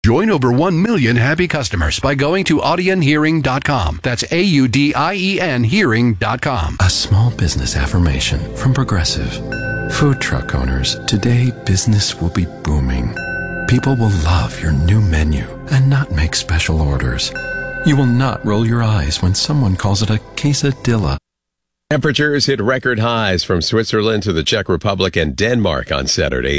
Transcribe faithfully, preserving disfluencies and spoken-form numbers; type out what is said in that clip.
Join over one million happy customers by going to Audien Hearing dot com. That's A U D I E N Hearing dot com. A small business affirmation from Progressive. Food truck owners, today business will be booming. People will love your new menu and not make special orders. You will not roll your eyes when someone calls it a quesadilla. Temperatures hit record highs from Switzerland to the Czech Republic and Denmark on Saturday.